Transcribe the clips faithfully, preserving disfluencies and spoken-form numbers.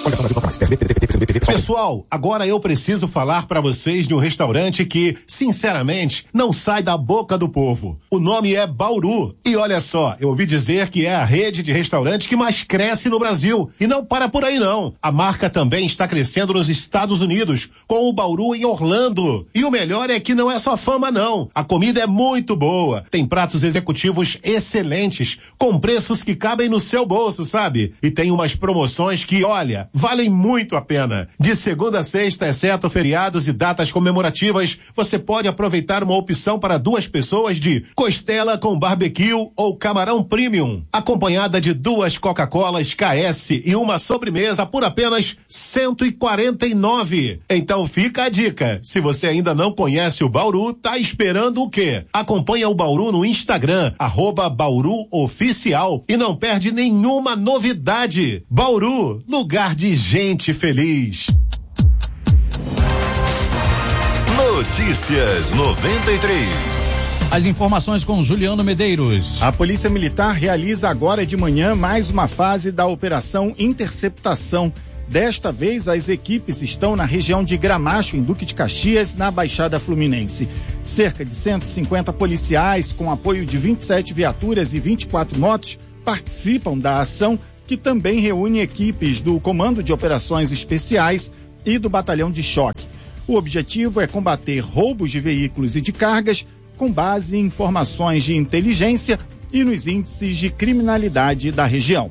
Pessoal, agora eu preciso falar pra vocês de um restaurante que, sinceramente, não sai da boca do povo. O nome é Bauru. E olha só, eu ouvi dizer que é a rede de restaurante que mais cresce no Brasil. E não para por aí não. A marca também está crescendo nos Estados Unidos, com o Bauru em Orlando. E o melhor é que não é só fama não. A comida é muito boa. Tem pratos executivos excelentes, com preços que cabem no seu bolso, sabe? E tem umas promoções que, olha, valem muito a pena. De segunda a sexta, exceto feriados e datas comemorativas, você pode aproveitar uma opção para duas pessoas de costela com barbecue ou camarão premium, acompanhada de duas Coca-Colas K S e uma sobremesa por apenas cento e quarenta e nove reais. Então fica a dica. Se você ainda não conhece o Bauru, tá esperando o quê? Acompanha o Bauru no Instagram, arroba Bauru Oficial, e não perde nenhuma novidade. Bauru, lugar de gente feliz. Notícias noventa e três. As informações com Juliano Medeiros. A Polícia Militar realiza agora de manhã mais uma fase da Operação Interceptação. Desta vez, as equipes estão na região de Gramacho, em Duque de Caxias, na Baixada Fluminense. Cerca de cento e cinquenta policiais, com apoio de vinte e sete viaturas e vinte e quatro motos, participam da ação, que também reúne equipes do Comando de Operações Especiais e do Batalhão de Choque. O objetivo é combater roubos de veículos e de cargas com base em informações de inteligência e nos índices de criminalidade da região.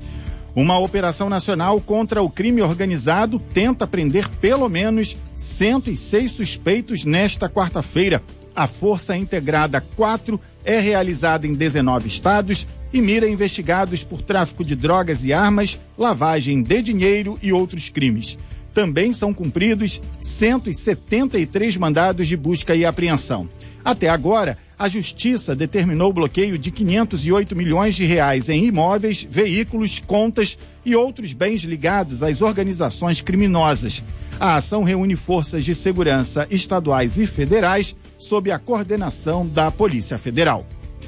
Uma operação nacional contra o crime organizado tenta prender pelo menos cento e seis suspeitos nesta quarta-feira. A Força Integrada quatro é realizada em dezenove estados e mira investigados por tráfico de drogas e armas, lavagem de dinheiro e outros crimes. Também são cumpridos cento e setenta e três mandados de busca e apreensão. Até agora, a Justiça determinou o bloqueio de quinhentos e oito milhões de reais em imóveis, veículos, contas e outros bens ligados às organizações criminosas. A ação reúne forças de segurança estaduais e federais sob a coordenação da Polícia Federal.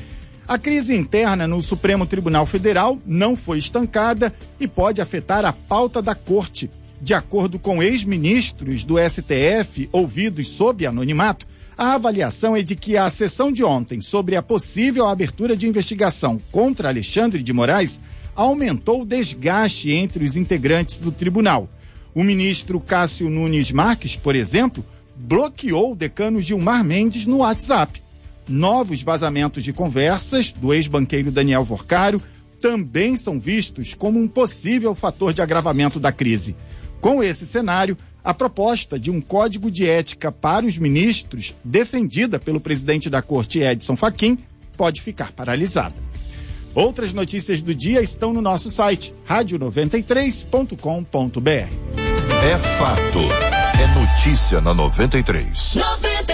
A crise interna no Supremo Tribunal Federal não foi estancada e pode afetar a pauta da Corte. De acordo com ex-ministros do S T F ouvidos sob anonimato, a avaliação é de que a sessão de ontem sobre a possível abertura de investigação contra Alexandre de Moraes aumentou o desgaste entre os integrantes do tribunal. O ministro Cássio Nunes Marques, por exemplo, bloqueou o decano Gilmar Mendes no WhatsApp. Novos vazamentos de conversas do ex-banqueiro Daniel Vorcaro também são vistos como um possível fator de agravamento da crise. Com esse cenário, a proposta de um código de ética para os ministros, defendida pelo presidente da Corte, Edson Fachin, pode ficar paralisada. Outras notícias do dia estão no nosso site, rádio noventa e três ponto com ponto br. É fato. É notícia na noventa e três.